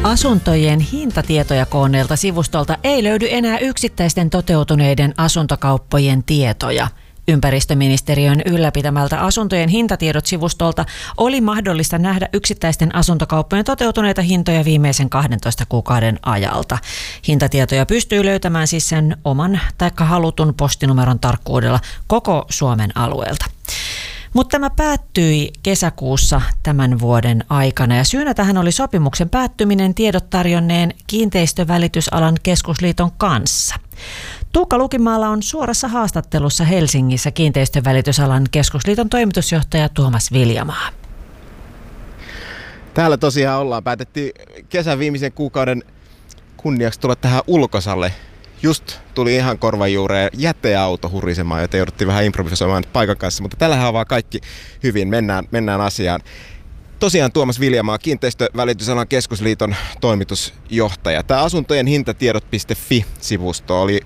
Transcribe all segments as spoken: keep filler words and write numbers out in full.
Asuntojen hintatietoja koonneelta sivustolta ei löydy enää yksittäisten toteutuneiden asuntokauppojen tietoja. Ympäristöministeriön ylläpitämältä asuntojen hintatiedot sivustolta oli mahdollista nähdä yksittäisten asuntokauppojen toteutuneita hintoja viimeisen kahdentoista kuukauden ajalta. Hintatietoja pystyy löytämään siis sen oman tai halutun postinumeron tarkkuudella koko Suomen alueelta. Mutta tämä päättyi kesäkuussa tämän vuoden aikana ja syynä tähän oli sopimuksen päättyminen tiedot tarjonneen kiinteistövälitysalan keskusliiton kanssa. Tuukka Lukimaala on suorassa haastattelussa Helsingissä kiinteistövälitysalan keskusliiton toimitusjohtaja Tuomas Viljamaa. Täällä tosiaan ollaan. Päätettiin kesän viimeisen kuukauden kunniaksi tulla tähän ulkosalle. Just tuli ihan korvan juureen jäteauto hurisemaan, joten jouduttiin vähän improvisoimaan paikan kanssa, mutta tällähän on vaan kaikki hyvin. Mennään, mennään asiaan. Tosiaan Tuomas Viljamaa, kiinteistövälitysalan keskusliiton toimitusjohtaja. Tämä asuntojen hintatiedot piste fi-sivusto oli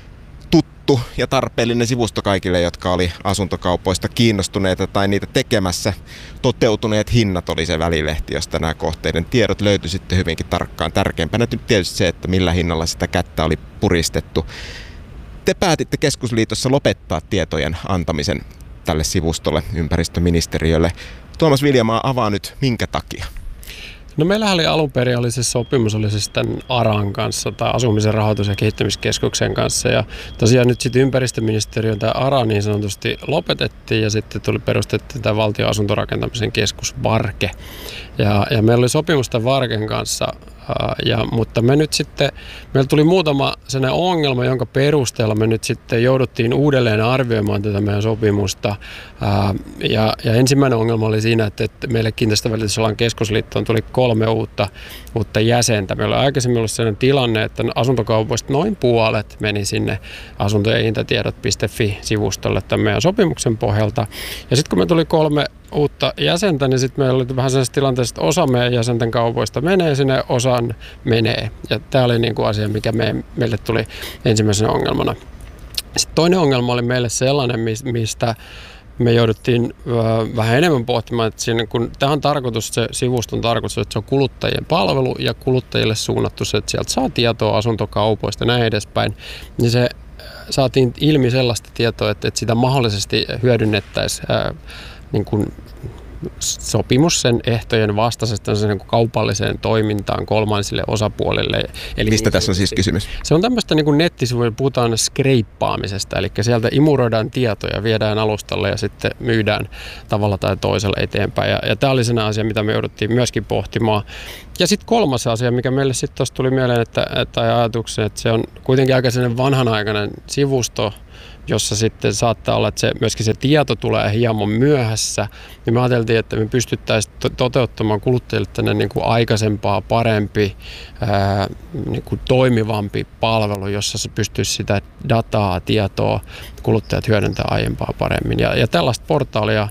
tuttu ja tarpeellinen sivusto kaikille, jotka oli asuntokaupoista kiinnostuneita tai niitä tekemässä. Toteutuneet hinnat oli se välilehti, josta nämä kohteiden tiedot löytyi sitten hyvinkin tarkkaan. Tärkeimpänä tietysti se, että millä hinnalla sitä kättä oli puristettu. Te päätitte keskusliitossa lopettaa tietojen antamisen tälle sivustolle, ympäristöministeriölle. Tuomas Viljamaa, avaa nyt minkä takia? No meillähän oli alun perin oli se sopimus oli siis tämän ARAn kanssa tai Asumisen rahoitus- ja kehittämiskeskuksen kanssa ja tosiaan nyt sitten ympäristöministeriön tämä ARA niin sanotusti lopetettiin ja sitten tuli perustettiin tämä valtion asuntorakentamisen keskus VARKE ja, ja meillä oli sopimus tämän VARKen kanssa. Ja, mutta me nyt sitten, meillä tuli muutama sellainen ongelma, jonka perusteella me nyt sitten jouduttiin uudelleen arvioimaan tätä meidän sopimusta. Ää, ja, ja ensimmäinen ongelma oli siinä, että, että meille kiinteistövälitysalan keskusliittoon tuli kolme uutta, uutta jäsentä. Meillä oli aikaisemmin ollut sellainen tilanne, että asuntokaupoista noin puolet meni sinne asuntojen hintatiedot piste fi-sivustolle tämän meidän sopimuksen pohjalta. Ja sitten kun me tuli kolme uutta jäsentä, niin sitten meillä oli vähän sellaisessa tilanteessa, että osa meidän jäsenten kaupoista menee sinne, osan menee. Ja tämä oli niin kuin asia, mikä me, meille tuli ensimmäisenä ongelmana. Sitten toinen ongelma oli meille sellainen, mistä me jouduttiin vähän enemmän pohtimaan, että siinä, kun tämä on tarkoitus, se sivuston tarkoitus, että se on kuluttajien palvelu ja kuluttajille suunnattu se, että sieltä saa tietoa asuntokaupoista ja näin edespäin, niin se saatiin ilmi sellaista tietoa, että, että sitä mahdollisesti hyödynnettäisiin niin kuin sopimus sen ehtojen vastaisesta niin kuin kaupalliseen toimintaan kolmansille osapuolille. Eli mistä niin, tässä on siis kysymys? Se on tämmöistä niin kuin nettisivuilla puhutaan skreippaamisesta, eli sieltä imuroidaan tietoja, viedään alustalle ja sitten myydään tavalla tai toisella eteenpäin. Ja, ja tämä oli sellainen asia, mitä me jouduttiin myöskin pohtimaan. Ja sitten kolmas asia, mikä meille sitten tuossa tuli mieleen, että, että ajatuksen, että se on kuitenkin aika sellainen vanhanaikainen sivusto, jossa sitten saattaa olla, että se, myöskin se tieto tulee hieman myöhässä, niin me ajateltiin, että me pystyttäisiin to- toteuttamaan kuluttajille tänne niin kuin aikaisempaa, parempi, ää, niin kuin toimivampi palvelu, jossa se pystyisi sitä dataa, tietoa kuluttajat hyödyntämään aiempaa paremmin. Ja, ja tällaista portaalia